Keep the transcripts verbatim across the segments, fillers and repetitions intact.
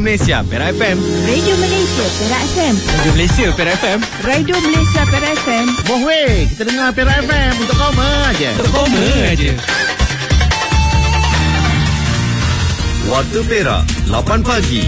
Malaysia, Perak F M. Radio Malaysia, Perak F M. Radio Malaysia, Perak F M. Radio Malaysia, Perak F M. Boh weh, kita dengar Perak F M untuk kau aja. Untuk kau aja. Waktu Perak, lapan pagi.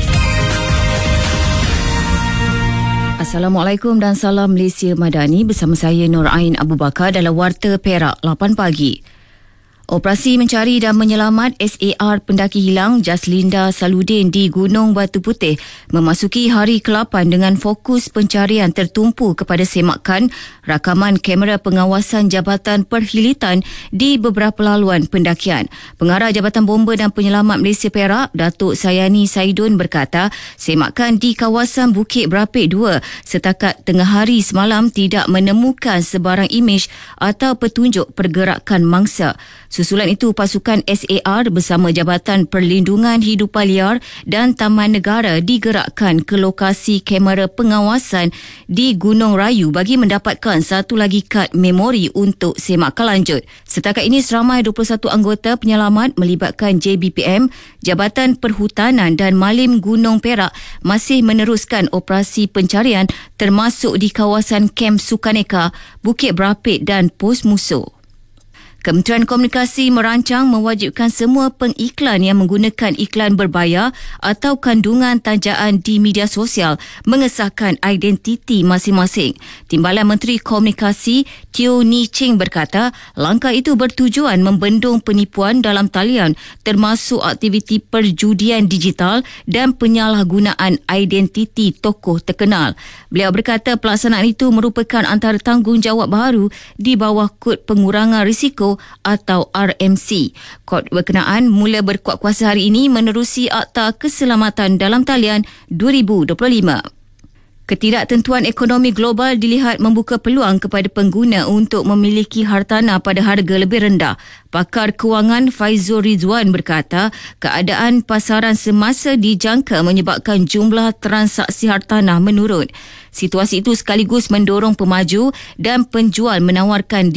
Assalamualaikum dan salam Malaysia Madani, bersama saya Nur Ain Abu Bakar dalam Warta Perak lapan pagi. Operasi mencari dan menyelamat S A R pendaki hilang Jaslinda Saludin di Gunung Batu Putih memasuki hari ke lapan dengan fokus pencarian tertumpu kepada semakan rakaman kamera pengawasan Jabatan Perkhilitan di beberapa laluan pendakian. Pengarah Jabatan Bomba dan Penyelamat Malaysia Perak, Datuk Sayani Saidun berkata, semakan di kawasan Bukit Berapit dua setakat tengah hari semalam tidak menemukan sebarang imej atau petunjuk pergerakan mangsa. Susulan itu, pasukan S A R bersama Jabatan Perlindungan Hidupan Liar dan Taman Negara digerakkan ke lokasi kamera pengawasan di Gunung Rayu bagi mendapatkan satu lagi kad memori untuk semakan lanjut. Setakat ini, seramai dua puluh satu anggota penyelamat melibatkan J B P M, Jabatan Perhutanan dan Malim Gunung Perak masih meneruskan operasi pencarian termasuk di kawasan Kem Sukaneka, Bukit Berapit dan Pos Musuh. Kementerian Komunikasi merancang mewajibkan semua pengiklan yang menggunakan iklan berbayar atau kandungan tanjaan di media sosial mengesahkan identiti masing-masing. Timbalan Menteri Komunikasi Teo Ni Ching berkata, langkah itu bertujuan membendung penipuan dalam talian termasuk aktiviti perjudian digital dan penyalahgunaan identiti tokoh terkenal. Beliau berkata pelaksanaan itu merupakan antara tanggungjawab baru di bawah Kod Pengurangan Risiko atau R M C. Kod berkenaan mula berkuat kuasa hari ini menerusi Akta Keselamatan Dalam Talian dua ribu dua puluh lima. Ketidaktentuan ekonomi global dilihat membuka peluang kepada pengguna untuk memiliki hartanah pada harga lebih rendah. Pakar kewangan Faizul Rizwan berkata, keadaan pasaran semasa dijangka menyebabkan jumlah transaksi hartanah menurun. Situasi itu sekaligus mendorong pemaju dan penjual menawarkan